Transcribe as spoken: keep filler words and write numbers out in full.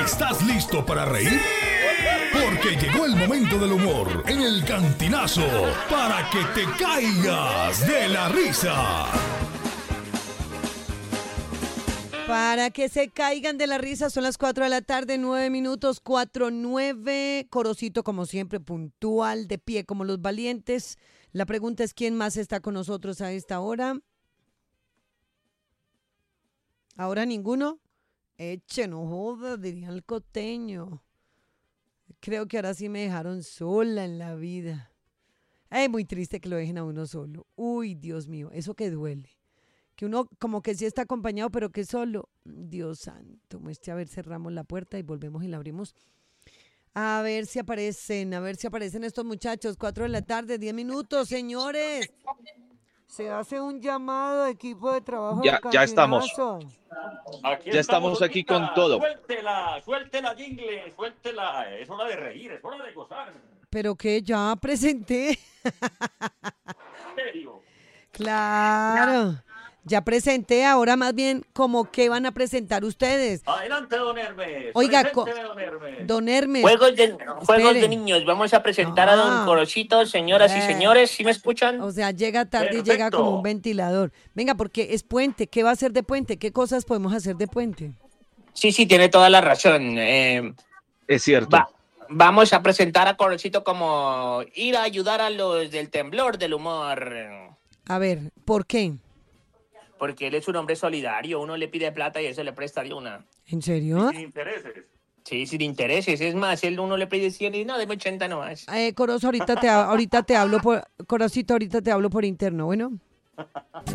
¿Estás listo para reír? Porque llegó el momento del humor en el Cantinazo para que te caigas de la risa. Para que se caigan de la risa, son las cuatro de la tarde, nueve minutos, cuatro, nueve. Corocito, como siempre, puntual, de pie como los valientes. La pregunta es, ¿quién más está con nosotros a esta hora? ¿Ahora ninguno? Eche, no joda, diría el costeño. Creo que ahora sí me dejaron sola en la vida. Es muy triste que lo dejen a uno solo. Uy, Dios mío, eso que duele. Que uno como que sí está acompañado, pero que solo. Dios santo, muestre a ver, cerramos la puerta y volvemos y la abrimos. A ver si aparecen, a ver si aparecen estos muchachos. Cuatro de la tarde, diez minutos, señores. Se hace un llamado de equipo de trabajo. Ya, ya estamos. Aquí Ya estamos aquí con todo. Suéltela, suéltela, jingle, suéltela. Es hora de reír, es hora de gozar. Pero que ya presenté. ¿En serio? Claro. Ya presenté, ahora más bien como que van a presentar ustedes. Adelante, don Hermes. Oiga, co- Presénteme, don Hermes. Don Hermes. Juegos de, juegos de Espere. niños. Vamos a presentar a Ah. don Corocito, señoras y Eh. señores. ¿Sí me escuchan? O sea, llega tarde y Perfecto. llega como un ventilador. Venga, porque es puente. ¿Qué va a hacer de puente? ¿Qué cosas podemos hacer de puente? Sí, sí, tiene toda la razón. Eh, Es cierto. va- vamos a presentar a Corocito como ir a ayudar a los del temblor del humor. A ver, ¿por qué? Porque él es un hombre solidario. Uno le pide plata y eso le presta de una. ¿En serio? Sin intereses. Sí, sin intereses. Es más, él uno le pide cien y no, deme ochenta nomás. Eh, Corozo, ahorita te, ha- ahorita te hablo por... Corocito, ahorita te hablo por interno, ¿bueno?